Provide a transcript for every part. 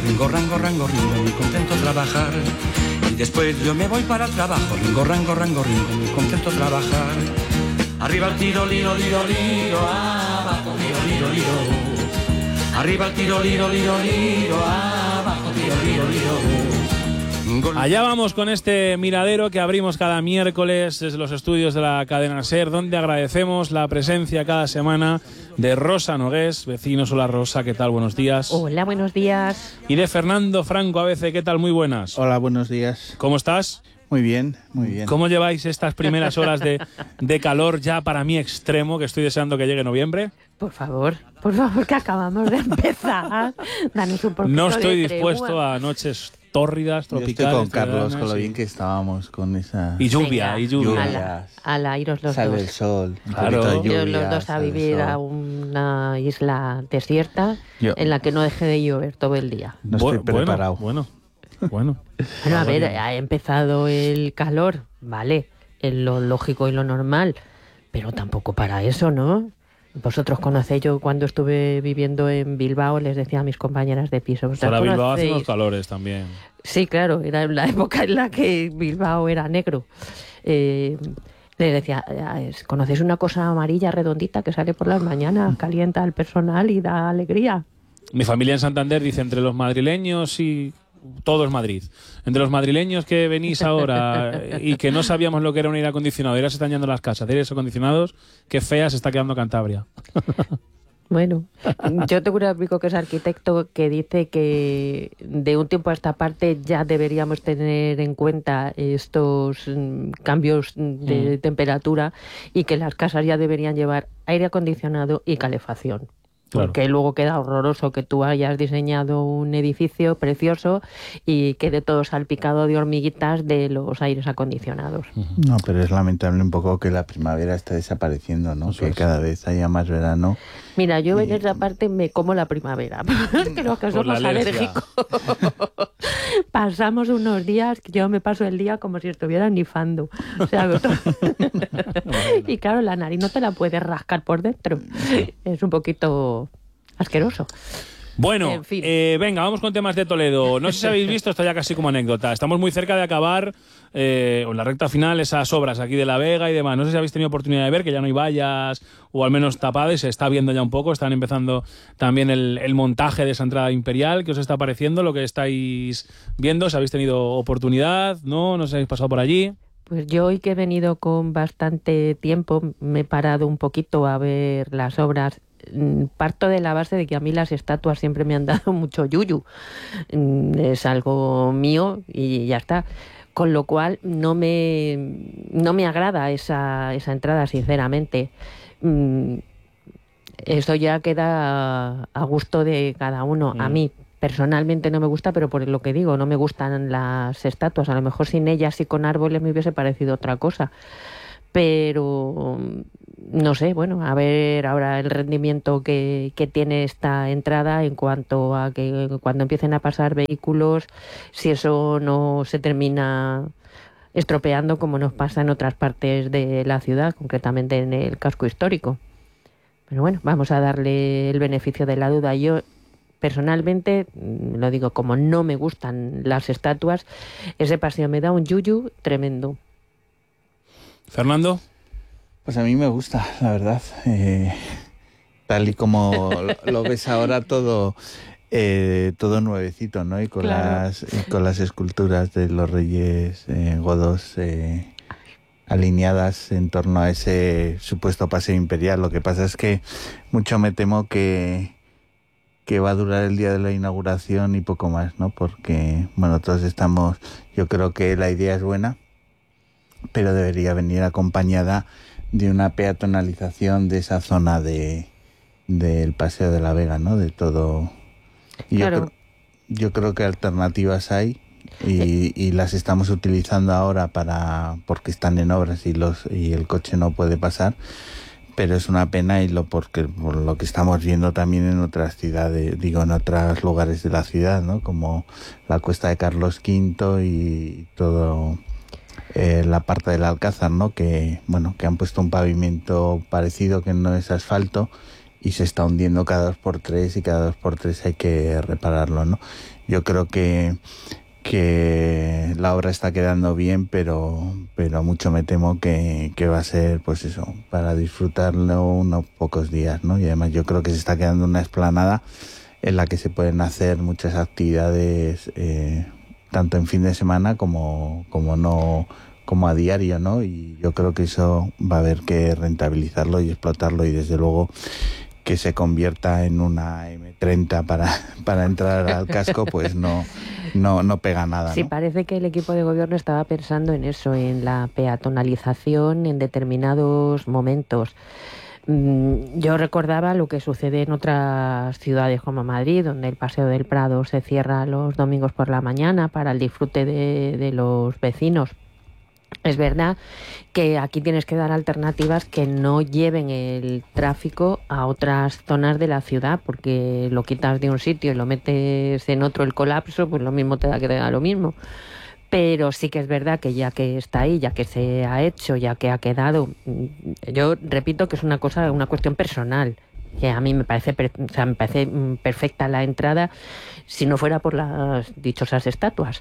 ringo, rango, rango, ringo, muy contento trabajar. Y después yo me voy para el trabajo, ringo, rango, rango, ringo, muy contento trabajar. Arriba el tiro, liro, liro, liro, abajo, liro, liro, liro. Arriba el tiro, liro, liro, liro, abajo, tiro, liro, liro. Allá vamos con este miradero que abrimos cada miércoles desde los estudios de la cadena SER, donde agradecemos la presencia cada semana de Rosa Nogués, vecinos. Hola Rosa, ¿qué tal? Buenos días. Hola, buenos días. Y de Fernando Franco ABC, ¿qué tal? Muy buenas. Hola, buenos días. ¿Cómo estás? Muy bien, muy bien. ¿Cómo lleváis estas primeras horas de calor ya para mí extremo, que estoy deseando que llegue noviembre? Por favor, que acabamos de empezar. Danos un poquito No estoy de dispuesto tregua. a noches tórridas, tropicales. Yo estoy con Carlos, tiranas, con lo sí. bien que estábamos con esa... Y lluvia, Venga, y lluvia. A la iros los Sale dos. el sol, un Claro. poquito de lluvia, Yo los dos a sale el vivir sol. a una isla desierta en la que no deje de llover todo el día. No estoy preparado. Bueno. Bueno, a ver, ha empezado el calor, vale, es lo lógico y lo normal, pero tampoco para eso, ¿no? Vosotros conocéis, yo cuando estuve viviendo en Bilbao les decía a mis compañeras de piso. Ahora Bilbao hace ¿conocéis? unos calores también. Sí, claro, era en la época en la que Bilbao era negro. Les decía, ¿conocéis una cosa amarilla redondita que sale por las mañanas, calienta al personal y da alegría? Mi familia en Santander dice, entre los madrileños y... Todo es Madrid. Entre los madrileños que venís ahora y que no sabíamos lo que era un aire acondicionado, y ahora se están yendo las casas de aires acondicionados, qué fea se está quedando Cantabria. Bueno, yo tengo un amigo que es arquitecto que dice que de un tiempo a esta parte ya deberíamos tener en cuenta estos cambios de temperatura y que las casas ya deberían llevar aire acondicionado y calefacción. Claro. Porque luego queda horroroso que tú hayas diseñado un edificio precioso y quede todo salpicado de hormiguitas de los aires acondicionados. No, pero es lamentable un poco que la primavera está desapareciendo, ¿no? Eso que es. cada vez haya más verano. Mira, yo en esa parte me como la primavera. Creo que Por la somos alergia. alérgicos. Pasamos unos días que yo me paso el día como si estuviera nifando. O sea, y claro, la nariz no te la puedes rascar por dentro. Es un poquito asqueroso. Bueno, En fin. venga, vamos con temas de Toledo. No sé si habéis visto, esto ya casi como anécdota. Estamos muy cerca de acabar, o en la recta final, esas obras aquí de La Vega y demás. No sé si habéis tenido oportunidad de ver, que ya no hay vallas, o al menos tapadas, y se está viendo ya un poco. Están empezando también el montaje de esa entrada imperial. ¿Qué os está pareciendo lo que estáis viendo? Si habéis tenido oportunidad, ¿no? No sé si habéis pasado por allí. Pues yo hoy que he venido con bastante tiempo, me he parado un poquito a ver las obras. Parto de la base de que a mí las estatuas siempre me han dado mucho yuyu. Es algo mío y ya está. Con lo cual no me agrada esa entrada, sinceramente. Eso ya queda a gusto de cada uno. A mí personalmente no me gusta, pero por lo que digo, no me gustan las estatuas. A lo mejor sin ellas y con árboles me hubiese parecido otra cosa. Pero no sé, bueno, a ver ahora el rendimiento que tiene esta entrada en cuanto a que cuando empiecen a pasar vehículos, si eso no se termina estropeando como nos pasa en otras partes de la ciudad, concretamente en el casco histórico. Pero bueno, vamos a darle el beneficio de la duda. Yo personalmente, lo digo, como no me gustan las estatuas, ese paseo me da un yuyu tremendo. Fernando. Pues a mí me gusta, la verdad. Tal y como lo ves ahora, todo nuevecito, ¿no? Y con, Claro. con las esculturas de los reyes godos alineadas en torno a ese supuesto paseo imperial. Lo que pasa es que mucho me temo que va a durar el día de la inauguración y poco más, ¿no? Porque, bueno, todos estamos... Yo creo que la idea es buena, pero debería venir acompañada de una peatonalización de esa zona del Paseo de la Vega, ¿no? De todo. Y Claro. yo creo que alternativas hay y las estamos utilizando ahora porque están en obras y el coche no puede pasar, pero es una pena por lo que estamos viendo también en otras ciudades, en otros lugares de la ciudad, ¿no? Como la Cuesta de Carlos V y todo la parte del Alcázar, ¿no? Que han puesto un pavimento parecido que no es asfalto se está hundiendo cada 2x3 y cada 2x3 hay que repararlo, ¿no? Yo creo que la obra está quedando bien, pero mucho me temo que va a ser, pues eso, para disfrutarlo unos pocos días, ¿no? Y además yo creo que se está quedando una explanada en la que se pueden hacer muchas actividades, tanto en fin de semana como a diario, ¿no? Y yo creo que eso va a haber que rentabilizarlo y explotarlo, y desde luego que se convierta en una M30 para entrar al casco, pues no pega nada, ¿no? Sí, parece que el equipo de gobierno estaba pensando en eso, en la peatonalización en determinados momentos. Yo recordaba lo que sucede en otras ciudades como Madrid, donde el Paseo del Prado se cierra los domingos por la mañana para el disfrute de los vecinos. Es verdad que aquí tienes que dar alternativas que no lleven el tráfico a otras zonas de la ciudad, porque lo quitas de un sitio y lo metes en otro, el colapso, pues lo mismo te da que te da lo mismo. Pero sí que es verdad que ya que está ahí, ya que se ha hecho, ya que ha quedado, yo repito que es una cuestión personal, que a mí me parece perfecta la entrada si no fuera por las dichosas estatuas.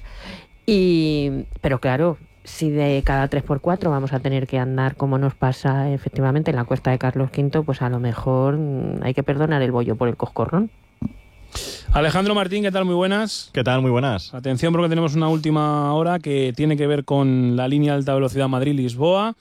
Pero claro, si de cada 3x4 vamos a tener que andar como nos pasa efectivamente en la Cuesta de Carlos V, pues a lo mejor hay que perdonar el bollo por el coscorrón. Alejandro Martín, ¿qué tal? Muy buenas. ¿Qué tal? Muy buenas. Atención, porque tenemos una última hora que tiene que ver con la línea de alta velocidad Madrid-Lisboa.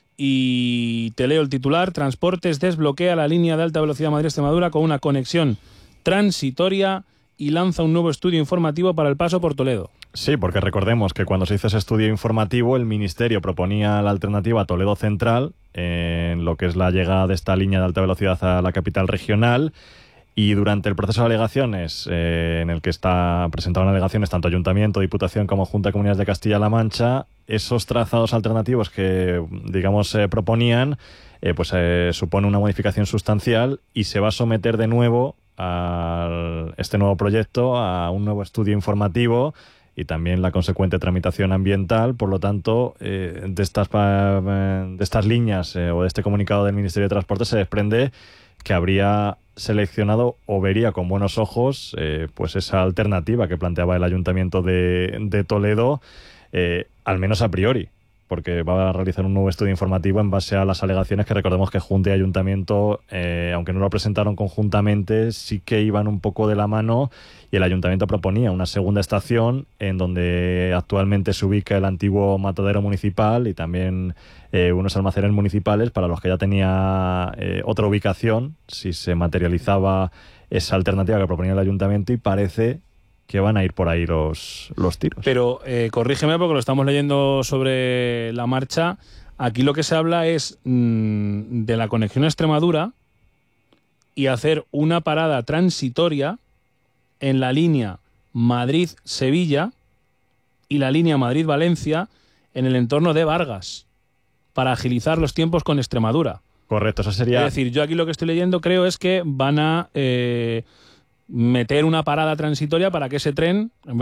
Y te leo el titular: Transportes desbloquea la línea de alta velocidad Madrid-Extremadura con una conexión transitoria y lanza un nuevo estudio informativo para el paso por Toledo. Sí, porque recordemos que cuando se hizo ese estudio informativo, el Ministerio proponía la alternativa Toledo Central, en lo que es la llegada de esta línea de alta velocidad a la capital regional. Y durante el proceso de alegaciones, en el que presentaron alegaciones tanto Ayuntamiento, Diputación como Junta de Comunidades de Castilla-La Mancha, esos trazados alternativos que, digamos, proponían, supone una modificación sustancial y se va a someter de nuevo a este nuevo proyecto a un nuevo estudio informativo y también la consecuente tramitación ambiental. Por lo tanto, de estas líneas o de este comunicado del Ministerio de Transporte se desprende que habría seleccionado o vería con buenos ojos pues esa alternativa que planteaba el Ayuntamiento de Toledo, al menos a priori, porque va a realizar un nuevo estudio informativo en base a las alegaciones que recordemos que Junta y Ayuntamiento, aunque no lo presentaron conjuntamente, sí que iban un poco de la mano, y el Ayuntamiento proponía una segunda estación en donde actualmente se ubica el antiguo matadero municipal y también unos almacenes municipales para los que ya tenía otra ubicación si se materializaba esa alternativa que proponía el Ayuntamiento, y parece que van a ir por ahí los tiros. Pero corrígeme porque lo estamos leyendo sobre la marcha. Aquí lo que se habla es de la conexión a Extremadura y hacer una parada transitoria en la línea Madrid-Sevilla y la línea Madrid-Valencia en el entorno de Vargas para agilizar los tiempos con Extremadura. Correcto, eso sería... Es decir, yo aquí lo que estoy leyendo creo es que van a meter una parada transitoria para que ese tren, en vez